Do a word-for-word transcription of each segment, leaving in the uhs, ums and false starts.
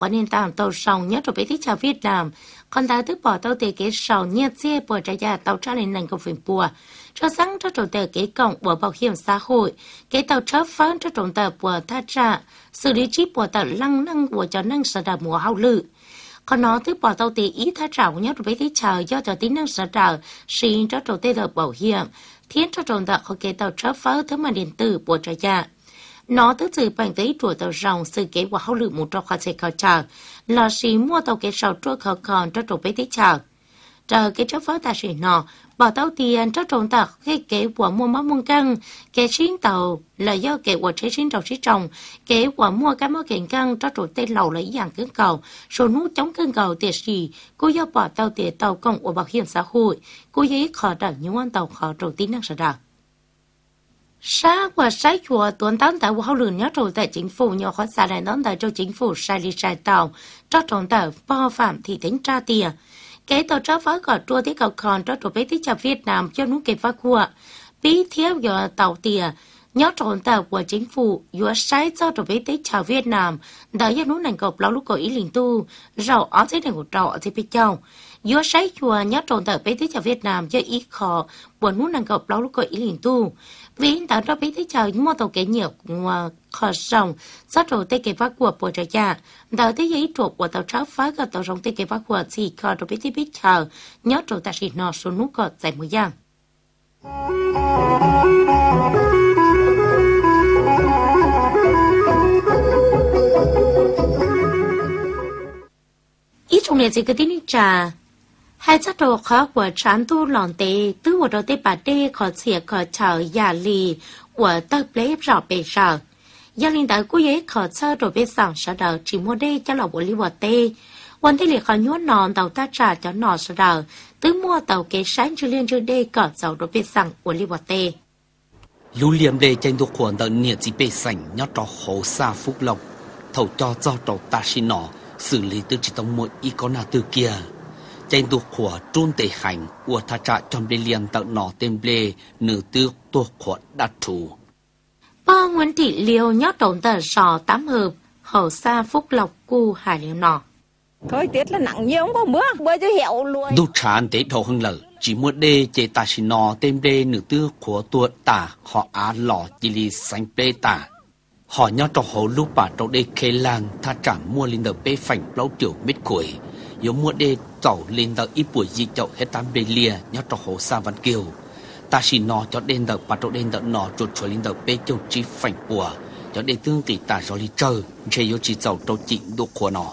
và nền tảng tàu sòng nhất trong tí chào Việt Nam còn ta tức bỏ tàu tề kế sòng nhất dê bùa trái gia tàu trả lên nền công phiền bùa cho sáng cho trồng tờ kế cộng của bảo hiểm xã hội kế tàu chấp phán cho trồng tờ của tha trả xử lý chip của tàu lăng năng của cho năng sở đà mùa hao lự còn nó tức bỏ tàu tề ý tha trả của nhất trong tí chào do cho tính năng sở đà xin cho trồng tờ bảo hiểm thiên cho trồng tờ có kế tàu chấp phán thứ mà điện tử của trái gia nó tự sự bằng tới chuột tàu rồng sự kế của hậu lực một trong khoa xe khảo trả là sĩ mua tàu kế sầu chuột khảo còn cho trộn bế tích chờ chờ cái chấp phá ta sĩ nó bỏ tàu tiền cho trộn tàu cái kế của mua máu muôn căng kế xin tàu là do kế của chế xin tàu sĩ trồng kế của mua cái máu kiện căng cho trộn tên lầu lấy dạng cứng cầu số nút chống cứng cầu tiệt sĩ cô do bỏ tàu tiền tàu công của bảo hiểm xã hội cô giấy khó đẳng những con tàu khó trộn tính năng sở đẳng Sa và sai chùa tuần tán tại hậu lường nhớ rồi tại chính phủ nhờ khó xa lại đón tại cho chính phủ sai đi sai tàu cho tròn tàu bao phạm thì tính tra tiền cái tàu cho phá gọi chua tí cầu còn cho trụ bế tí chào Việt Nam cho nút kịp phá khua bí thiếu giờ tàu tiền nhớ tròn tàu của chính phủ vừa sai cho trụ bế tí chào Việt Nam đợi cho nút nành cột lâu lúc có ý linh tu rồi ở dưới này của trọ thì bị châu vừa sai chùa nhớ tròn tàu bế tí chào Việt Nam cho ý khó của nút nành cột lâu lúc có ý linh tu vì hiện tại cho biết thấy trời mua tàu kế nhiều khó sòng sát rồi tê kế phát của bộ trợ gia đợi thế giấy chuột của tàu tráo phá cả tàu rong tê kế phát của gì khó rồi biết thấy biết chờ nhớ rồi ta chỉ nọ số nút cọt dài mùi giang ít trong này gì cứ tin trà hai chất đồ khó của trán tu lòn tê tứ một đầu tê bà tê khó xỉa khó chờ giả lì của tập lễ rõ bề sở gia linh tới cô giấy khó sơ đồ bê sẵn sở đờ chỉ mua đê cho lò bộ lý bò tê quan thế liệt khó nhuốt nòn tàu ta trả cho nọ sở đờ tứ mua tàu kế sáng cho liên cho đê cỏ dầu đồ bê sẵn của lý bò tê lưu liêm đê tranh thuộc khuẩn tờ nhiệt gì bê sảnh nhót trò hố xa phúc lộc thầu cho do trò ta xin nọ xử lý từ chỉ tông mỗi ý có nào từ kia tranh thuộc của trôn tệ hành của thà trả trong đê liền tạo nọ tên bê nữ tư thuộc của đạt thủ. Ba Nguyễn Thị Liêu nhót trộn tờ sò tám hợp hậu xa phúc lộc cu hải liêu nọ. Thôi tiết là nặng nhiều không có mưa bơi cho hẹo luôn. Đu tràn tế thầu hưng lở chỉ mua đê chế ta xin nọ tên bê nữ tư của tuột tả họ á lọ chỉ li xanh bê tả. Họ nhót trò hậu lúc bà trâu đê khê lang thà trả mua linh đờ bê phảnh lâu tiểu mít củi. Yếu mua đê tàu lên tàu ít buổi di chậu hết tám bê lia nhớ trò hồ sa văn kiều ta chỉ nọ cho đen tàu bà trộn đen tàu nọ chuột chuột lên tàu bê châu chi phảnh bùa cho đê tương tỷ ta do li trơ chơi yếu chỉ tàu trâu chỉnh đục của nọ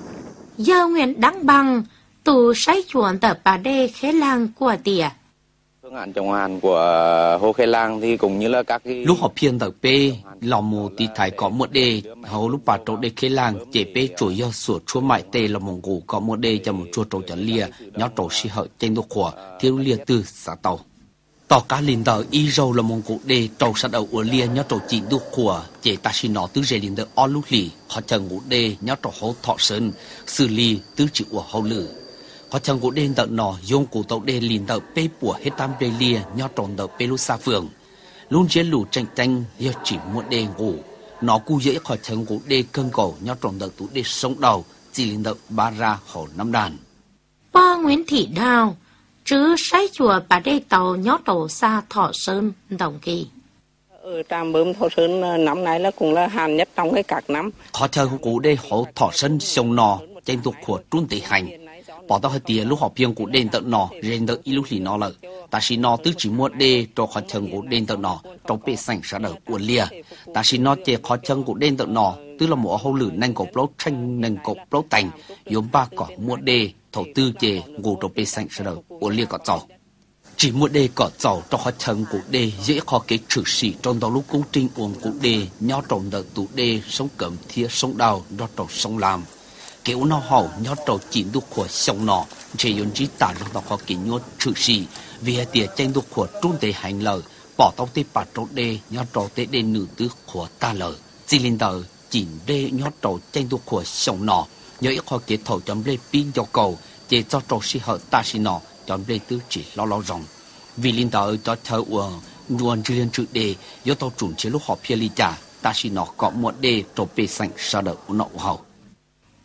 giờ nguyện đăng bằng tù say chuồn tàu bà đê khế lang của tìa phương án trồng hàn của hồ Khê Lang thì cũng như là các cái lúc họ phiên tàu bê lò mù thì thái có một đê hầu lúc bà trộn đê Khê Lang chế bê chuối do sủa chúa mại tê là mông cổ có một đê cho một chua trâu cho lia nhó trâu xì hợi trên đô khỏa thiếu lia từ xã tàu tàu cá linh tàu y râu là mông cổ đê trâu sát đầu của lia nhó trâu chỉ đô khỏa chế ta xin nó tứ dễ linh tàu o lúc lì họ chẳng ngủ đê nhó trâu hấu thọ sơn xử lý tứ chỉ của hầu lử có chẳng của đen tàu nọ dùng của tàu đen liền tàu bê bùa hết tam bê lia nhó tròn tàu bê lúc xa phường luôn chế lù tranh tranh do chỉ muốn đen ngủ nó cu dễ khỏi chẳng của đen cơn cổ nhó tròn tàu tụ đen sống đầu chỉ liền tàu ba ra hồ năm đàn ba Nguyễn Thị Đào chứ say chùa bà đê tàu nhó tổ xa thọ sơn đồng kỳ ở trạm bơm thọ sơn năm nay là cũng là hàn nhất trong cái các năm khó chẳng của đen hồ thọ sơn sông nọ tranh thuộc của trung tỷ hành bỏ tao hơi tiền lúc họ piêng của đền tận nọ rèn tận ít lúc thì nó lợi ta xin nó tứ chỉ mua đê cho khó chân của đền tận nọ trong bể sành sát đầu của lia ta xin nó chế khó chân của đền tận nọ tức là một hậu lử nành cột lấu tranh nành cột lấu tành giống ba cỏ mua đê thầu tư chế ngủ trong bể sành sát đầu của lia cỏ trầu chỉ mua đê cỏ trầu cho khó chân của đê dễ khó cái trừ sĩ trong đó lúc công trình uống của đê nhau trồng đợt tụ đê sống cẩm thia sống đào đó trồng sống làm kiểu nó hậu nhớ trâu chín đục của sông nọ chỉ dùng chỉ tả trong đó có kiến nhốt trừ sĩ vì hai tiệt tranh đục của trung tế hành lời bỏ tao tê bạt trâu đê nhớ trâu tê đê nữ tứ của ta lời chỉ linh tờ chín đê nhớ trâu tranh đục của sông nọ nhớ ít khó kết thầu chấm lê pin cho cầu chỉ cho trâu sĩ hở ta sĩ nọ chấm lê tứ chỉ lo lo ròng vì linh tờ cho thơ uổng luôn chỉ liên trừ đê do tao chuẩn chế lúc họ phía ly trả ta sĩ nọ có một đê trâu bê sành sao đỡ nó hậu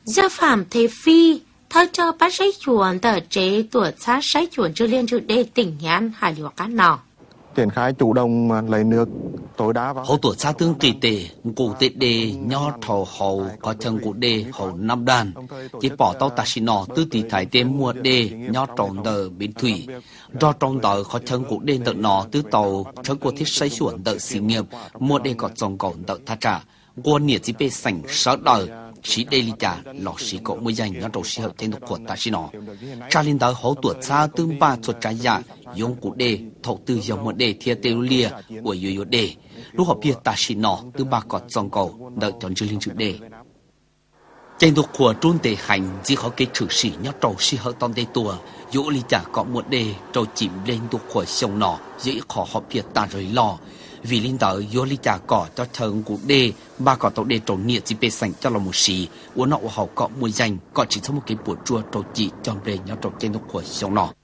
Gia phạm thế phi, thơ cho bác sách chuồn tờ chế tuổi xa sách chuồn chưa liên chủ đề tỉnh nhãn hải liều cá nọ. Triển khai chủ động lấy nước tối đa vào. Hậu tuổi xa tương kỳ tề, cụ tệ đề, nho thầu hậu, có chân cụ đề, hậu năm đàn. Chỉ bỏ tàu ta xin nọ, tư tỷ thái tên mua đề, nho tròn tờ biến thủy. Do trong tờ có chân cụ đề tờ nọ, tư tàu, chân của thiết xây xuẩn tờ xí nghiệp, mua đề có dòng cầu tờ thá trả. Quân nhiệt chỉ bê sảnh sáu đời, chỉ đây lý trả, lọ sĩ cậu mới dành nho trầu sĩ hợp tên của ta xin nọ. Cha linh tờ hậu tuổi xa tương ba xuất trái giả, dùng cụ đề, thầu tư dòng một đề thiết tiêu lia, của yếu yếu đề. Lúc họ biết ta xin nọ, tương ba có dòng cầu, đợi chọn chữ linh chữ đề. Trên thuộc của trung tế hành, chỉ có cái chữ sĩ nho trầu sĩ hợp tông đề tùa, yếu lý trả có một đề, trầu chìm lên thuộc của sông nọ, dễ khó họ biết ta rời lò. Vì linh tờ yếu lý trả có cho thân cụ đề, ba có tàu đề trầu nhiệt chỉ bê sảnh cho là một sĩ, uống nọ họ có mùi danh, có chỉ thông một cái bột chua trầu chỉ trong đề nho trầu trên thuộc của sông nọ.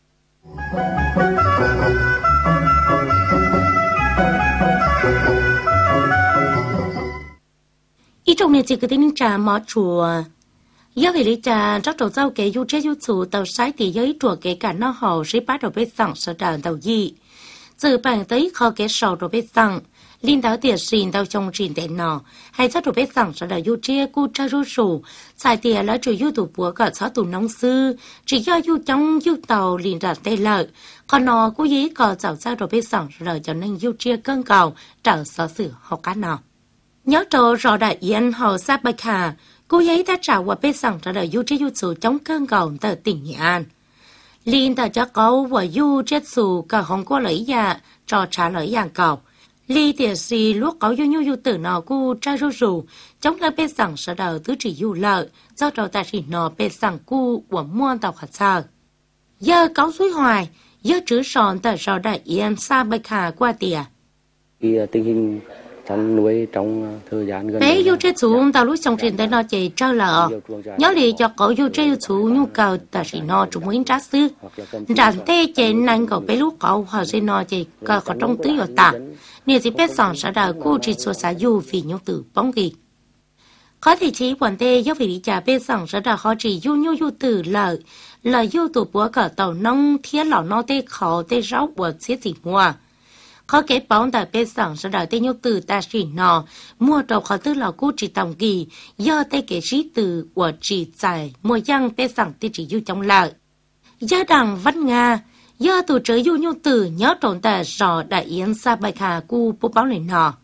Ý trong này chỉ có tin trà mỏ chùa. Do vì lý trà rất trâu dâu kế yu chế yu chủ tàu sái thì giới chùa kế cả nó hồ sẽ bắt đầu bế sẵn sở đàn tàu gì. Từ bằng tới kho kế sầu đồ bế sẵn, linh đáo tiệt xin tàu trong trình tên nọ, hay rất đồ bế sẵn sở đàn yu chế cu tra ru sủ, xài tiệt là chủ yu tù búa cả sáu tù nông sư, chỉ do yu trong yu tàu linh đạt tê lợi, còn nó cũng dễ có dạo ra đồ bế sẵn sở đàn cho nên yu chế cân cầu, trở sở sử học cá nọ. Nhớ trò rõ đại yên hầu xa bạch hà, cô ấy đã trả qua bế sẵn ra đời yu chế yu chủ chống cơn gầu tờ tỉnh Nghệ An. Liên tờ cho câu và yu chết xù cả hồng cô lấy dạ, cho trả lời dạng cầu. Lý tiệt sĩ lúc có yu nhu yu tử nọ cô tra ru rù, chống là bế sẵn ra đời tứ chỉ yu lợi, do trò ta chỉ nọ bế sẵn cô của muôn tàu khả sơ. Giờ có suối hoài, giờ trứ sòn tờ rõ đại yên xa bạch hà qua tìa. Thì tình hình chăn nuôi trong thời gian gần bé yêu chế xuống tàu lúc xong trình tới nó chỉ trao lợ nhớ lì cho cậu yêu chế xuống nhu cầu ta chỉ nó chúng muốn trả sư rảnh tê chế năng cậu bé lúc cậu họ sẽ nó chỉ có có trong tứ ở ta nếu chỉ bé sòng sẽ đợi cô chỉ số xã du vì nhu tử bóng kỳ có thể chỉ vấn đề do vì lý trả bé sòng sẽ đợi họ chỉ du nhu du tử lợi lợi du tụ búa cả tàu nông thiết lọ nó tê khó tê rau của xế gì mua có cái bóng tại bên sẵn sẽ đợi tên nhục từ ta chỉ nọ mua đầu khó tư là cú chỉ tổng kỳ do tên cái sĩ từ của chỉ giải mua dân bên sẵn thì chỉ dụ trong lợi do đảng văn nga do tổ chức dụ nhục từ nhớ tồn tại rõ đại yến xa bạch hà cu bố báo lên nọ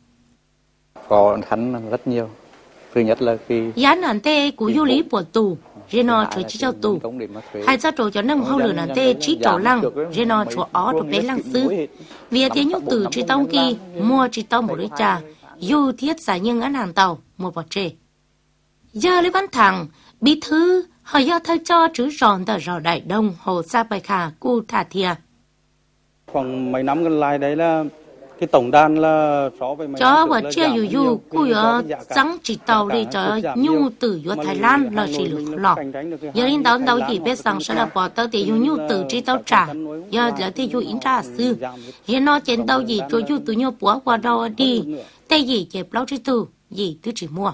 có khăn rất nhiều. Thứ nhất là khi giá nạn tê của du lý của tù Reno chúa chỉ cho tù hai gia trổ cho nâng hậu lửa nạn tê chỉ trổ lăng Reno chúa ó đồ bé lăng sư vì thế nhúc từ chỉ tông kỳ mua chỉ tông một đứa trà dù thiết giải nhưng ngắn hàng tàu một bọt trề giờ lấy văn thẳng bí thư hỏi do thay cho chữ ròn tờ rò đại đông hồ sa bạch hà cu thả thìa khoảng mấy năm gần lại đấy là cái tổng đàn là so với mấy cho và chia dù dù cú ở trắng chỉ tàu đi cho nhu từ ở Thái Lan là chỉ lửa lọ giờ đến đó đâu gì biết rằng sẽ là bỏ tao thì nhu từ chỉ tao trả giờ là thì dù in trả sư giờ nó trên đâu gì cho dù từ nhau bỏ qua đâu đi tay gì chẹp lâu chỉ từ gì cứ chỉ mua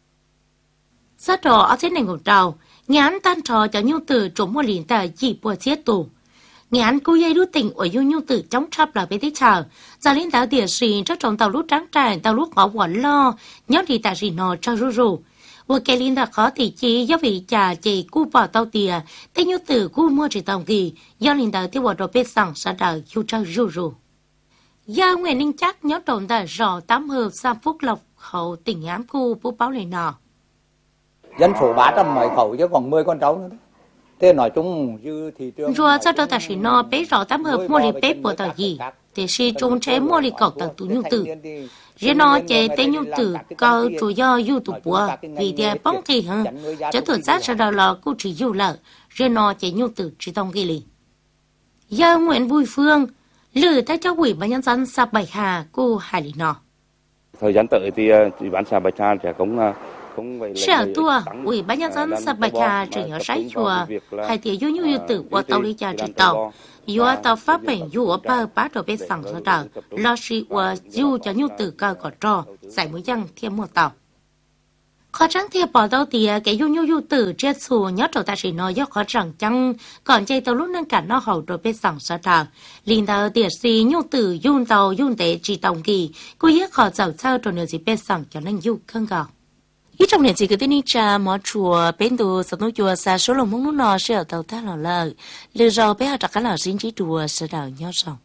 sát trò ở thế này ngủ trào ngán tan trò cho nhu từ trộm mua liền tại gì bỏ chết tù ngán cô dây đút tình ở nhu từ chống chắp là bé tí chờ giờ lên tàu địa sĩ cho trồng tàu lút trắng trải tàu lút ngõ quẩn lo nhớ đi tại gì nó cho rù rù vừa kể lên đã khó thì chỉ do vì trà chỉ cu bỏ tàu tìa thế nhu từ cu mua chỉ tàu kỳ do lên tàu tiêu đồ bê sẵn sa đời chu cho rù rù do Nguyễn Ninh chắc nhớ trồng tại rò tám hợp sa phúc lộc hậu tỉnh ám cu bố báo lên nọ dân số ba trăm mấy khẩu chứ còn mười con cháu nữa. Thế nói chung như thị trường rồi sau đó ta chỉ nó bé rõ tám hợp mua li bé của tờ gì thì si trung chế mua li cọc tờ tụ nhu tử riêng nó chế tên nhu tử cơ chủ do du tụ bùa vì thế bóng kỳ hơn cho thời gian sau đó là cô chỉ du lợ riêng nó chế nhu tử chỉ tông ghi lì do Nguyễn Bùi Phương lử tay cho quỷ ban nhân dân xã Bạch Hà cô Hải Lý nọ thời gian tới thì ủy ban xã Bạch Hà sẽ cũng sở tua ủy ban nhân dân xã Bạch Hà chỉ nhớ sái chùa hay thì du nhu tử của tàu đi trà chỉ tàu dù tàu pháp bệnh dù ở bờ bát đồ bên sẵn sở đờ lo si của dù cho nhu tử cơ có trò giải mũi dân thêm một tàu khó trắng thì bỏ tàu tìa cái du nhu du tử chết xù nhớ trâu ta chỉ nói do khó trắng chăng còn chạy tàu lúc nâng cả nó hậu rồi bên sẵn sát thảo linh tàu tiệt xì nhu tử yun tàu yun tế chỉ tổng kỳ cô hiếp khó giàu sao rồi nếu gì bên sẵn cho nên du khăn gạo ít trong年纪个的你家毛chùa bên đồ sập núi chùa xa số lòng mông nó sẽ ở tàu ta lò lờ lừa rồi bé học cái lò xin chỉ chùa sẽ đào nhau xong.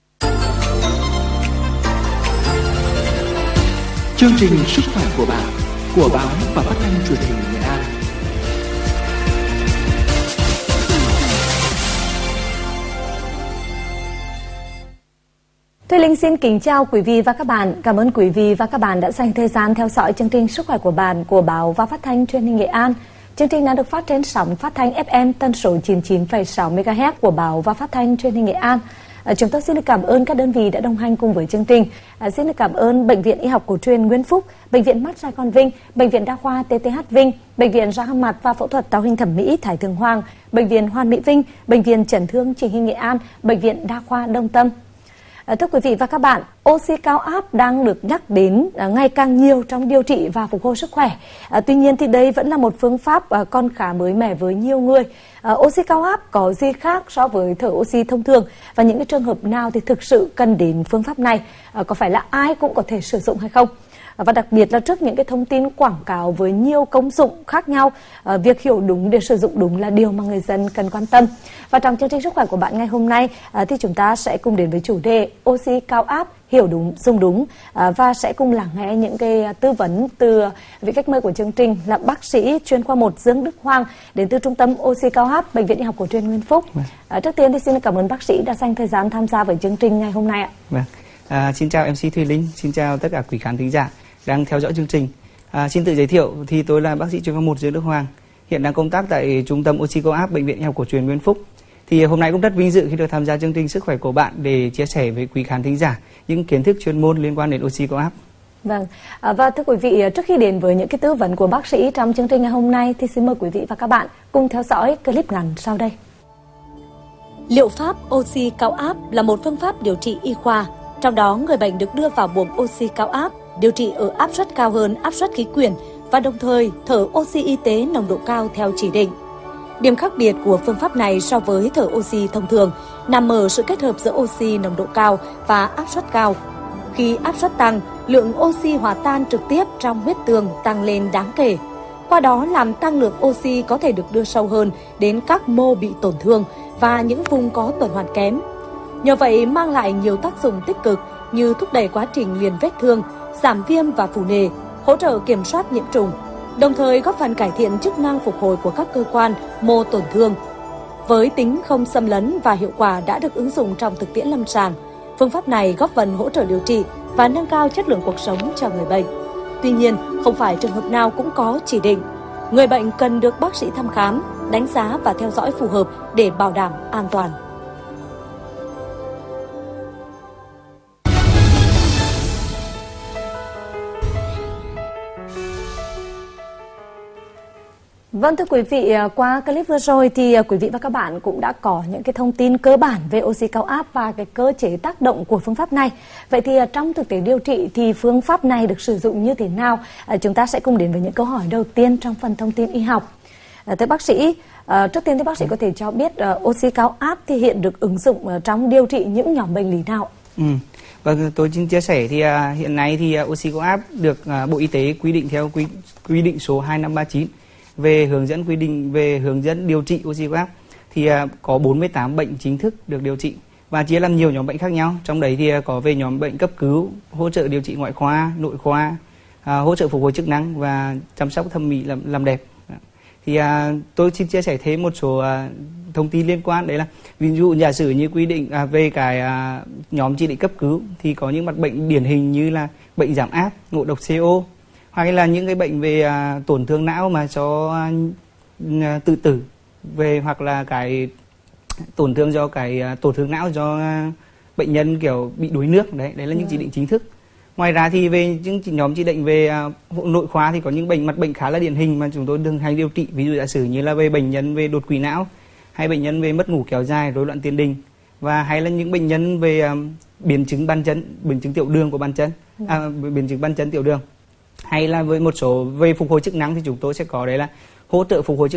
Chương trình Sức khỏe của bạn của báo và phát thanh truyền hình Nghệ An. Thùy Linh xin kính chào quý vị và các bạn. Cảm ơn quý vị và các bạn đã dành thời gian theo dõi chương trình Sức khỏe của bạn của báo và phát thanh truyền hình Nghệ An. Chương trình đã được phát trên sóng phát thanh ép em tần số chín mươi chín phẩy sáu mê ga héc của báo và phát thanh truyền hình Nghệ An. Chúng tôi xin được cảm ơn các đơn vị đã đồng hành cùng với chương trình. Xin được cảm ơn Bệnh viện Y học cổ truyền Nguyễn Phúc, Bệnh viện Mắt Sài Gòn Vinh, Bệnh viện Đa khoa tê tê hát Vinh, Bệnh viện da mặt và phẫu thuật tạo hình thẩm mỹ Thái Thượng Hoàng, Bệnh viện Hoàn Mỹ Vinh, Bệnh viện Chấn thương Chỉnh hình Nghệ An, Bệnh viện Đa khoa Đông Tâm. Thưa quý vị và các bạn, oxy cao áp đang được nhắc đến ngày càng nhiều trong điều trị và phục hồi sức khỏe. Tuy nhiên thì đây vẫn là một phương pháp còn khá mới mẻ với nhiều người. Oxy cao áp có gì khác so với thở oxy thông thường và những cái trường hợp nào thì thực sự cần đến phương pháp này? Có phải là ai cũng có thể sử dụng hay không? Và đặc biệt là trước những cái thông tin quảng cáo với nhiều công dụng khác nhau, việc hiểu đúng để sử dụng đúng là điều mà người dân cần quan tâm. Và trong chương trình Sức khỏe của bạn ngày hôm nay thì chúng ta sẽ cùng đến với chủ đề oxy cao áp, hiểu đúng, dùng đúng, và sẽ cùng lắng nghe những cái tư vấn từ vị khách mời của chương trình là bác sĩ chuyên khoa một Dương Đức Hoàng đến từ Trung tâm Oxy cao áp Bệnh viện Y học cổ truyền Nguyễn Phúc. Vâng. Trước tiên thì xin cảm ơn bác sĩ đã dành thời gian tham gia với chương trình ngày hôm nay ạ. Vâng. À, xin chào em xê Thùy Linh, xin chào tất cả quý khán thính giả đang theo dõi chương trình. À, xin tự giới thiệu thì tôi là bác sĩ chuyên khoa một Dương Đức Hoàng, hiện đang công tác tại Trung tâm Oxy cao áp Bệnh viện Y học cổ truyền Nguyễn Phúc. Thì hôm nay cũng rất vinh dự khi được tham gia chương trình Sức khỏe của bạn để chia sẻ với quý khán thính giả những kiến thức chuyên môn liên quan đến oxy cao áp. Vâng, à, và thưa quý vị, trước khi đến với những cái tư vấn của bác sĩ trong chương trình ngày hôm nay thì xin mời quý vị và các bạn cùng theo dõi clip ngắn sau đây. Liệu pháp oxy cao áp là một phương pháp điều trị y khoa, trong đó người bệnh được đưa vào buồng oxy cao áp, điều trị ở áp suất cao hơn áp suất khí quyển và đồng thời thở oxy y tế nồng độ cao theo chỉ định. Điểm khác biệt của phương pháp này so với thở oxy thông thường nằm ở sự kết hợp giữa oxy nồng độ cao và áp suất cao. Khi áp suất tăng, lượng oxy hòa tan trực tiếp trong huyết tương tăng lên đáng kể. Qua đó làm tăng lượng oxy có thể được đưa sâu hơn đến các mô bị tổn thương và những vùng có tuần hoàn kém. Nhờ vậy mang lại nhiều tác dụng tích cực như thúc đẩy quá trình liền vết thương, giảm viêm và phù nề, hỗ trợ kiểm soát nhiễm trùng, đồng thời góp phần cải thiện chức năng phục hồi của các cơ quan, mô tổn thương. Với tính không xâm lấn và hiệu quả đã được ứng dụng trong thực tiễn lâm sàng, phương pháp này góp phần hỗ trợ điều trị và nâng cao chất lượng cuộc sống cho người bệnh. Tuy nhiên, không phải trường hợp nào cũng có chỉ định. Người bệnh cần được bác sĩ thăm khám, đánh giá và theo dõi phù hợp để bảo đảm an toàn. Vâng, thưa quý vị, qua clip vừa rồi thì quý vị và các bạn cũng đã có những cái thông tin cơ bản về oxy cao áp và cái cơ chế tác động của phương pháp này. Vậy thì trong thực tế điều trị thì phương pháp này được sử dụng như thế nào? Chúng ta sẽ cùng đến với những câu hỏi đầu tiên trong phần thông tin y học. Thưa bác sĩ, trước tiên thì bác sĩ có thể cho biết oxy cao áp thì hiện được ứng dụng trong điều trị những nhóm bệnh lý nào? Ừ. Vâng, tôi xin chia sẻ thì uh, hiện nay thì uh, oxy cao áp được uh, Bộ Y tế quy định theo quy, quy định số hai năm ba chín về hướng dẫn quy định về hướng dẫn điều trị oxy cao áp thì uh, có bốn mươi tám bệnh chính thức được điều trị và chia làm nhiều nhóm bệnh khác nhau. Trong đấy thì uh, có về nhóm bệnh cấp cứu, hỗ trợ điều trị ngoại khoa, nội khoa, uh, hỗ trợ phục hồi chức năng và chăm sóc thẩm mỹ làm, làm đẹp. Thì uh, tôi xin chia sẻ thêm một số uh, thông tin liên quan, đấy là ví dụ giả sử như quy định uh, về cái uh, nhóm chỉ định cấp cứu thì có những mặt bệnh điển hình như là bệnh giảm áp, ngộ độc xê o, hoặc là những cái bệnh về uh, tổn thương não mà cho uh, tự tử, về hoặc là cái tổn thương do cái uh, tổn thương não do uh, bệnh nhân kiểu bị đuối nước, đấy đấy là những chỉ định chính thức. Ngoài ra thì về những nhóm chỉ định về uh, nội khoa thì có những bệnh mặt bệnh khá là điển hình mà chúng tôi thường hay điều trị, ví dụ giả sử như là về bệnh nhân về đột quỵ não, hay bệnh nhân về mất ngủ kéo dài, rối loạn tiền đình, và hay là những bệnh nhân về uh, biến chứng ban chân, biến chứng tiểu đường của ban chân, à, biến chứng ban chân tiểu đường. hay là với một số về phục hồi chức năng thì chúng tôi sẽ có đấy là hỗ trợ phục hồi chức